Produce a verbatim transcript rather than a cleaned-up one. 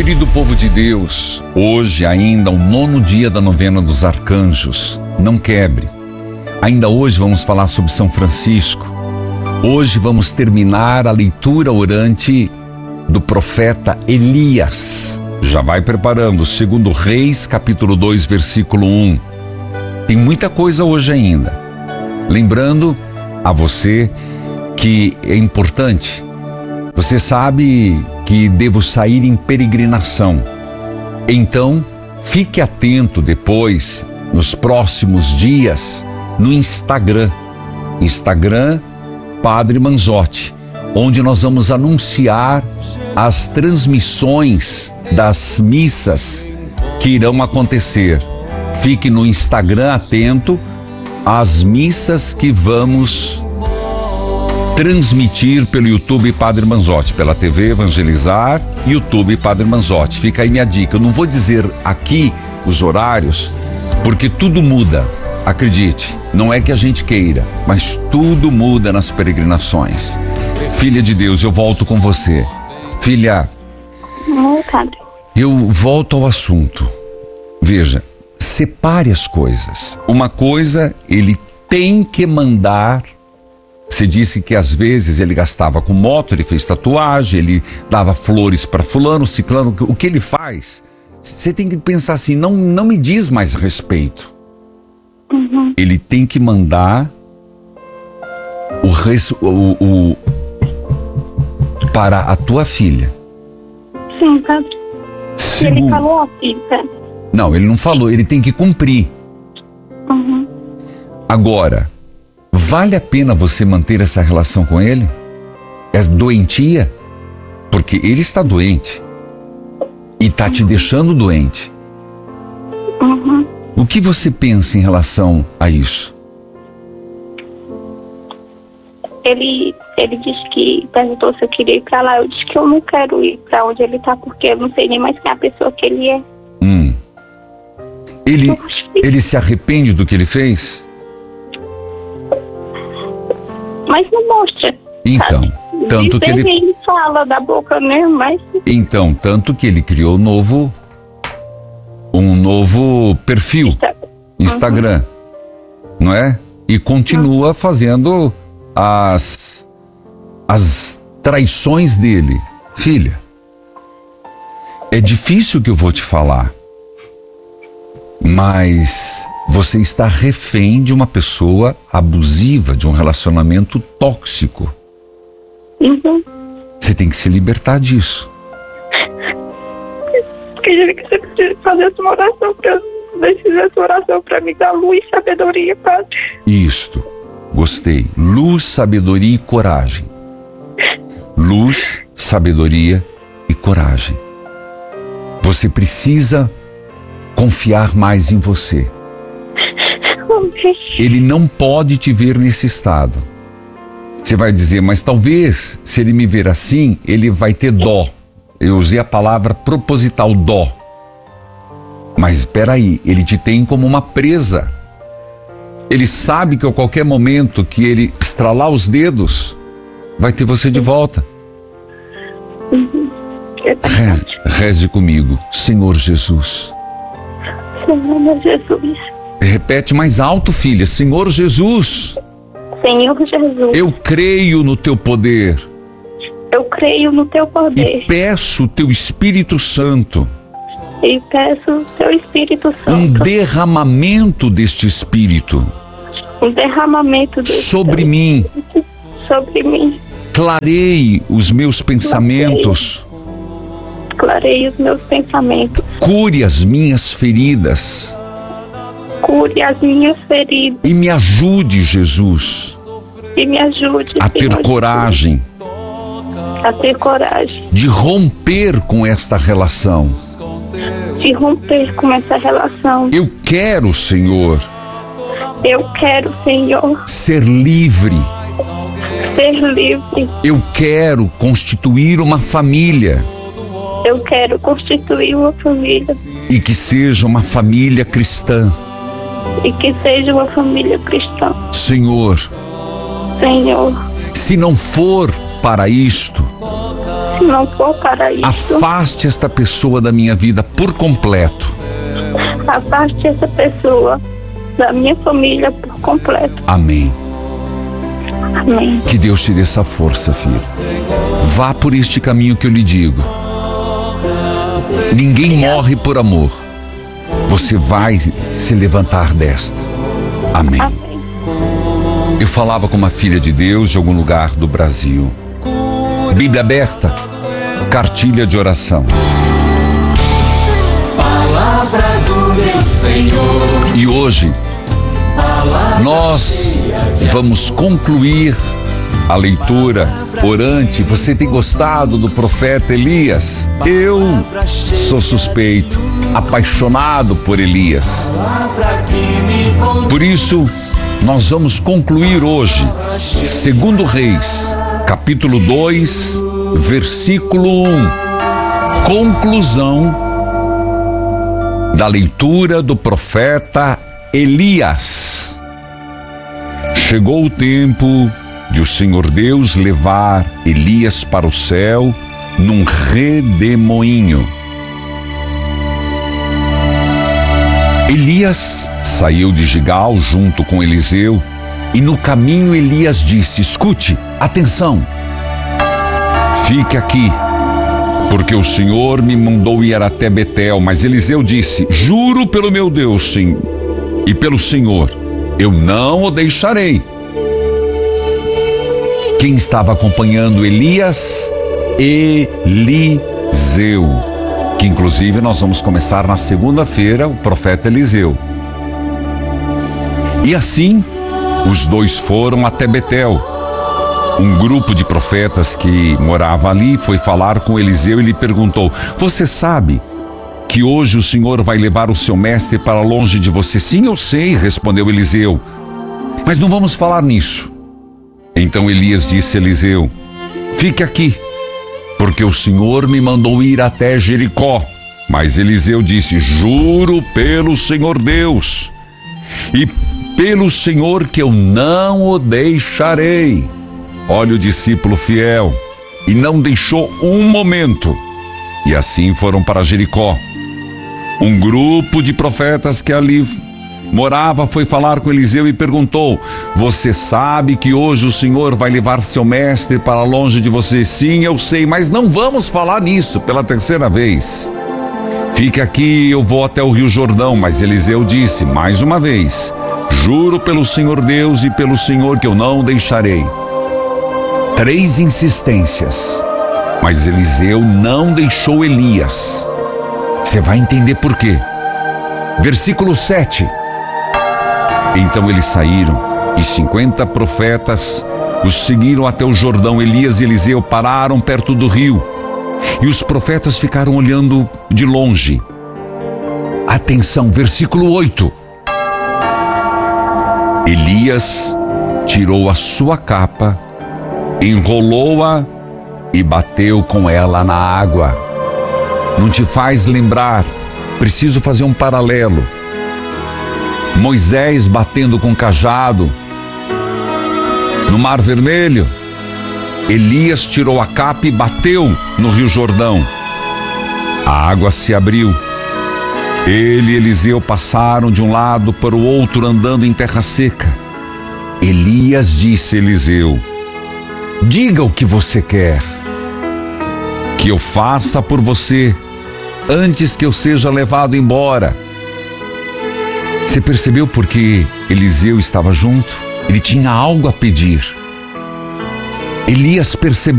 Querido povo de Deus, hoje ainda o nono dia da novena dos arcanjos. Não quebre. Ainda hoje vamos falar sobre São Francisco. Hoje vamos terminar a leitura orante do profeta Elias. Já vai preparando, segundo Reis, capítulo dois, versículo um. Tem muita coisa hoje ainda. Lembrando a você que é importante. Você sabe que devo sair em peregrinação. Então, fique atento depois, nos próximos dias, no Instagram. Instagram Padre Manzotti, onde nós vamos anunciar as transmissões das missas que irão acontecer. Fique no Instagram atento às missas que vamos transmitir pelo YouTube Padre Manzotti, pela T V Evangelizar, YouTube Padre Manzotti. Fica aí minha dica. Eu não vou dizer aqui os horários, porque tudo muda. Acredite, não é que a gente queira, mas tudo muda nas peregrinações. Filha de Deus, eu volto com você. Filha, Não, padre. eu volto ao assunto. Veja, separe as coisas. Uma coisa, ele tem que mandar. Você disse que às vezes ele gastava com moto, ele fez tatuagem, ele dava flores para fulano, ciclano. O que ele faz? Você tem que pensar assim, não, não me diz mais respeito. Uhum. Ele tem que mandar o, res, o, o para a tua filha. Sim, padre. Segu- Ele falou assim, padre. Não, ele não falou, ele tem que cumprir. Uhum. Agora, vale a pena você manter essa relação com ele? É doentia? Porque ele está doente e está te deixando doente. Uhum. O que você pensa em relação a isso? Ele, ele disse que perguntou se eu queria ir pra lá. Eu disse que eu não quero ir pra onde ele tá, porque eu não sei nem mais quem é a pessoa que ele é. Hum. Ele, Eu acho que- ele se arrepende do que ele fez? Mas não mostra. Então, sabe? tanto que Dizer ele... ele fala da boca mesmo, mas Então, tanto que ele criou um novo, um novo perfil, Instagram, não é? E continua fazendo as, as traições dele. Filha, é difícil o que eu vou te falar, mas você está refém de uma pessoa abusiva, de um relacionamento tóxico. Uhum. Você tem que se libertar disso. Queria que você pudesse fazer essa oração pra fizesse essa oração pra me dar luz e sabedoria, padre. Isto, gostei. Luz, sabedoria e coragem. Luz, sabedoria e coragem. Você precisa confiar mais em você. Amém. Ele não pode te ver nesse estado. Você vai dizer, mas talvez, se ele me ver assim, ele vai ter dó. Eu usei a palavra proposital, dó. Mas espera aí, ele te tem como uma presa. Ele sabe que a qualquer momento que ele estralar os dedos, vai ter você de volta. É Reze, reze comigo, Senhor Jesus. Senhor Jesus. Repete mais alto, filha. Senhor Jesus, Senhor Jesus. eu creio no teu poder Eu creio no teu poder e peço o teu Espírito Santo, e peço o teu Espírito um Santo, derramamento deste Espírito um derramamento do sobre mim. sobre mim. Clarei os meus pensamentos, Clarei os meus pensamentos. cure as minhas feridas Cure as minhas feridas e me ajude, Jesus, e me ajude, a ter Senhor, coragem a ter coragem de romper com esta relação. de romper com essa relação. Eu quero, Senhor, Eu quero, Senhor, ser livre. ser livre. Eu quero constituir uma família Eu quero constituir uma família e que seja uma família cristã. e que seja uma família cristã. Senhor, Senhor, se não for para isto, se não for para isso, afaste esta pessoa da minha vida por completo. afaste essa pessoa da minha família por completo. Amém. Amém. Que Deus te dê essa força, filho. Vá por este caminho que eu lhe digo. Ninguém morre por amor. Você vai se levantar desta. Amém. Amém. Eu falava com uma filha de Deus de algum lugar do Brasil. Bíblia aberta, cartilha de oração. Palavra do meu Senhor. E hoje nós vamos concluir a leitura orante. Você tem gostado do profeta Elias? Eu sou suspeito, apaixonado por Elias. Por isso, nós vamos concluir hoje, segundo Reis, capítulo dois, versículo um. Conclusão da leitura do profeta Elias. Chegou o tempo de o Senhor Deus levar Elias para o céu num redemoinho. Elias saiu de Gigal junto com Eliseu e no caminho Elias disse: escute, atenção, fique aqui, porque o Senhor me mandou ir até Betel. Mas Eliseu disse: juro pelo meu Deus, sim, e pelo Senhor, eu não o deixarei. Quem estava acompanhando Elias? Eliseu, que inclusive nós vamos começar na segunda-feira, o profeta Eliseu. E assim, os dois foram até Betel. Um grupo de profetas que morava ali foi falar com Eliseu e lhe perguntou: você sabe que hoje o Senhor vai levar o seu mestre para longe de você? Sim, eu sei, respondeu Eliseu, mas não vamos falar nisso. Então Elias disse a Eliseu: fique aqui, porque o Senhor me mandou ir até Jericó. Mas Eliseu disse: juro pelo Senhor Deus e pelo Senhor que eu não o deixarei. Olha o discípulo fiel, e não deixou um momento. E assim foram para Jericó. Um grupo de profetas que ali morava foi falar com Eliseu e perguntou: você sabe que hoje o Senhor vai levar seu mestre para longe de você? Sim, eu sei, mas não vamos falar nisso pela terceira vez. Fique aqui, eu vou até o Rio Jordão. Mas Eliseu disse mais uma vez: juro pelo Senhor Deus e pelo Senhor que eu não o deixarei. Três insistências, mas Eliseu não deixou Elias. Você vai entender por quê. Versículo sete. Então eles saíram, e cinquenta profetas os seguiram até o Jordão. Elias e Eliseu pararam perto do rio, e os profetas ficaram olhando de longe. Atenção, versículo oito. Elias tirou a sua capa, enrolou-a e bateu com ela na água. Não te faz lembrar? Preciso fazer um paralelo. Moisés batendo com cajado no Mar Vermelho. Elias tirou a capa e bateu no Rio Jordão. A água se abriu. Ele e Eliseu passaram de um lado para o outro andando em terra seca. Elias disse a Eliseu: diga o que você quer que eu faça por você antes que eu seja levado embora. Você percebeu porque Eliseu estava junto? Ele tinha algo a pedir. Elias percebeu